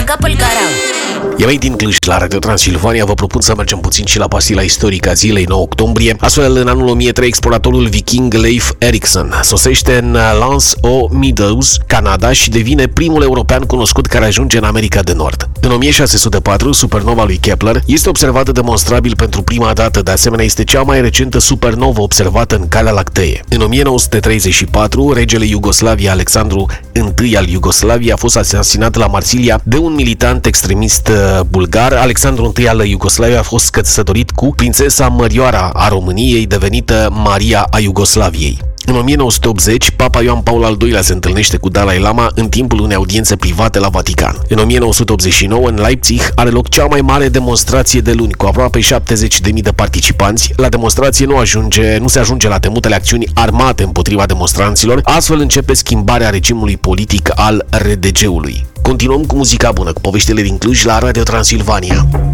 capul carau. Eu din Cluj, la Radio Transilvania, vă propun să mergem puțin și la pastila istorică a zilei 9 octombrie. Astfel, în anul 1003, exploratorul viking Leif Erikson sosește în Lance aux Meadows, Canada, și devine primul european cunoscut care ajunge în America de Nord. În 1604, supernova lui Kepler este observată demonstrabil pentru prima dată, de asemenea este cea mai recentă supernovă observată în Calea Lactee. În 1934, regele Iugoslavia Alexandru I al Iugoslaviei a fost asasinat la Marsilia de un militant extremist bulgar. Alexandru I al Iugoslaviei a fost căsătorit cu prințesa Mărioara a României, devenită Maria a Iugoslaviei. În 1980, Papa Ioan Paul al II-lea se întâlnește cu Dalai Lama în timpul unei audiențe private la Vatican. În 1989, în Leipzig, are loc cea mai mare demonstrație de luni, cu aproape 70.000 de participanți. La demonstrație nu se ajunge la temutele acțiuni armate împotriva demonstranților, astfel începe schimbarea regimului politic al RDG-ului. Continuăm cu muzica bună, cu poveștile din Cluj la Radio Transilvania.